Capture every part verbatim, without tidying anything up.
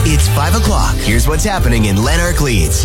It's five o'clock. Here's what's happening in Lanark Leeds.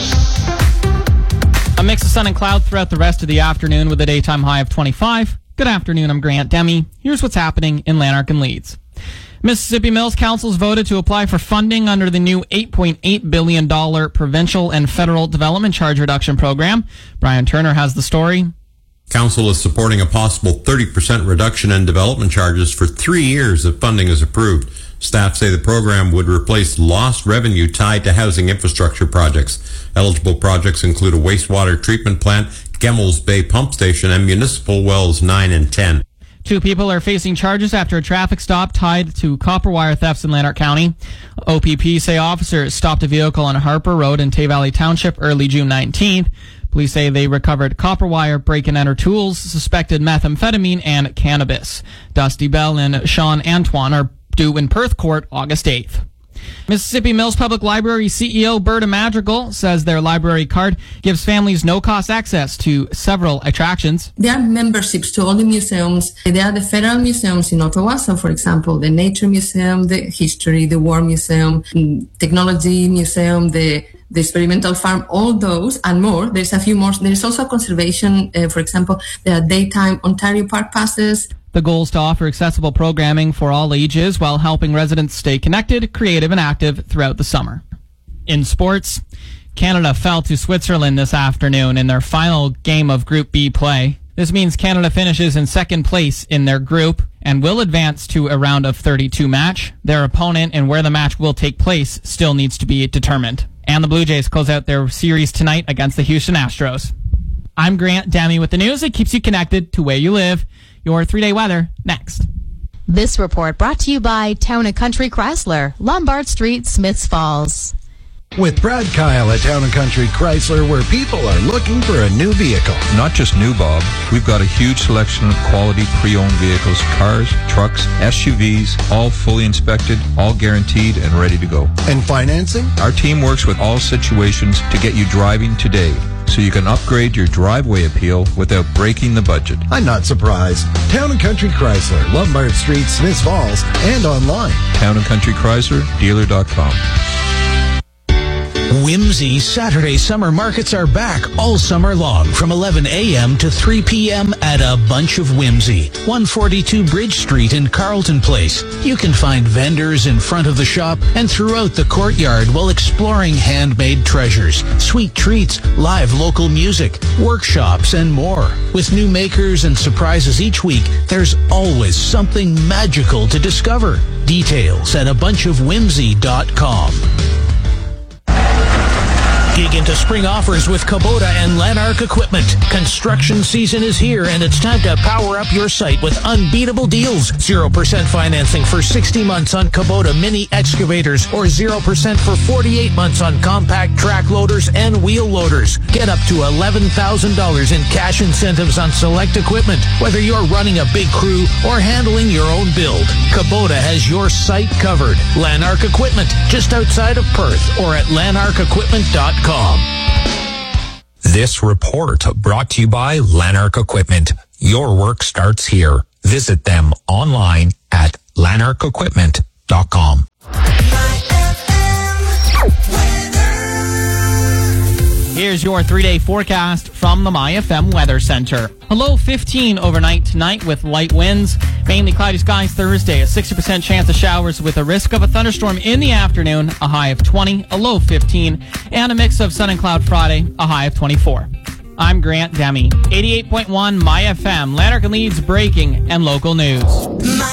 A mix of sun and cloud throughout the rest of the afternoon with a daytime high of twenty-five. Good afternoon, I'm Grant Demi. Here's what's happening in Lanark and Leeds. Mississippi Mills Council's voted to apply for funding under the new eight point eight billion dollars provincial and federal development charge reduction program. Brian Turner has the story. Council is supporting a possible thirty percent reduction in development charges for three years if funding is approved. Staff say the program would replace lost revenue tied to housing infrastructure projects. Eligible projects include a wastewater treatment plant, Gemmels Bay Pump Station, and municipal wells nine and ten. Two people are facing charges after a traffic stop tied to copper wire thefts in Lanark County. O P P say officers stopped a vehicle on Harper Road in Tay Valley Township early June nineteenth. Police say they recovered copper wire, break-and-enter tools, suspected methamphetamine, and cannabis. Dusty Bell and Sean Antoine are due in Perth Court August eighth. Mississippi Mills Public Library C E O Berta Madrigal says their library card gives families no-cost access to several attractions. There are memberships to all the museums. There are the federal museums in Ottawa. So, for example, the Nature Museum, the History, the War Museum, Technology Museum, the the Experimental Farm, all those and more. There's a few more. There's also conservation. Uh, for example, there are daytime Ontario Park passes. The goal is to offer accessible programming for all ages while helping residents stay connected, creative, and active throughout the summer. In sports, Canada fell to Switzerland this afternoon in their final game of Group B play. This means Canada finishes in second place in their group and will advance to a round of thirty-two match. Their opponent and where the match will take place still needs to be determined. And the Blue Jays close out their series tonight against the Houston Astros. I'm Grant Demi with the news that keeps you connected to where you live. Your three-day weather next. This report brought to you by Town and Country Chrysler, Lombard Street, Smiths Falls. With Brad Kyle at Town and Country Chrysler, where people are looking for a new vehicle. Not just new, Bob. We've got a huge selection of quality pre-owned vehicles, cars, trucks, S U Vs, all fully inspected, all guaranteed and ready to go. And financing? Our team works with all situations to get you driving today, so you can upgrade your driveway appeal without breaking the budget. I'm not surprised. Town and Country Chrysler, Lombard Street, Smiths Falls, and online. Town and Country Chrysler, dealer dot com. Whimsy Saturday summer markets are back all summer long from eleven a.m. to three p.m. at A Bunch of Whimsy, one forty-two Bridge Street in Carleton Place. You can find vendors in front of the shop and throughout the courtyard while exploring handmade treasures, sweet treats, live local music, workshops, and more. With new makers and surprises each week, there's always something magical to discover. Details at a bunch of whimsy dot com. Dig into spring offers with Kubota and Lanark Equipment. Construction season is here, and it's time to power up your site with unbeatable deals. zero percent financing for sixty months on Kubota mini excavators or zero percent for forty-eight months on compact track loaders and wheel loaders. Get up to eleven thousand dollars in cash incentives on select equipment, whether you're running a big crew or handling your own build. Kubota has your site covered. Lanark Equipment, just outside of Perth, or at lanark equipment dot com. This report brought to you by Lanark Equipment. Your work starts here. Visit them online at lanark equipment dot com. Here's your three-day forecast from the My F M Weather Center. A low fifteen overnight tonight with light winds. Mainly cloudy skies Thursday. A sixty percent chance of showers with a risk of a thunderstorm in the afternoon. A high of twenty, a low fifteen, and a mix of sun and cloud Friday. A high of twenty-four. I'm Grant Demi. eighty-eight point one My F M. Lanark and Leeds breaking and local news.